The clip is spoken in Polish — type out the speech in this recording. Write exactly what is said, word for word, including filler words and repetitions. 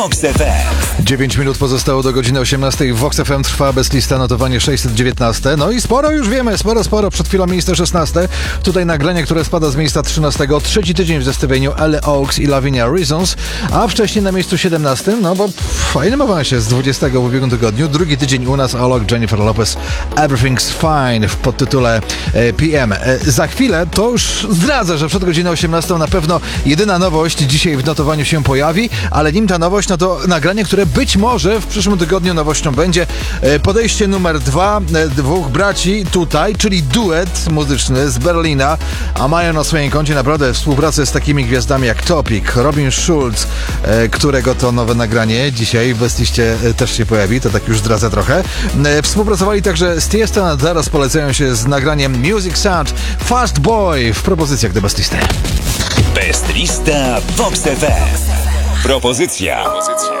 Vox F M. dziewięć minut pozostało do godziny osiemnastej. W Vox F M trwa bez lista notowanie sześćset dziewiętnaście. No i sporo już wiemy, sporo, sporo. Przed chwilą miejsce szesnaste. Tutaj nagranie, które spada z miejsca trzynastego. Trzeci tydzień w zestawieniu L A Oaks i Lavinia Reasons. A wcześniej na miejscu siedemnastym, no bo pff, fajnym awansie z dwudziestego w ubiegłym tygodniu. Drugi tydzień u nas Alok, Jennifer Lopez, Everything's Fine w podtytule e, P M. E, za chwilę to już zdradzę, że przed godziną osiemnastą na pewno jedyna nowość dzisiaj w notowaniu się pojawi, ale nim ta nowość, no to nagranie, które być może w przyszłym tygodniu nowością będzie. E, podejście numer dwa e, dwóch braci tutaj, czyli duet muzyczny z Berlina, a mają na swoim koncie naprawdę współpracę z takimi gwiazdami jak Topic, Robin Schulz, e, którego to nowe nagranie dzisiaj w Westliście e, też się pojawi, to tak już zdradzę trochę. E, współpracowali także z Tiesto, a zaraz polecają się z nagraniem Music Sound Fast Boy w propozycjach do Westlisty. Best lista Vox F M. Propozycja.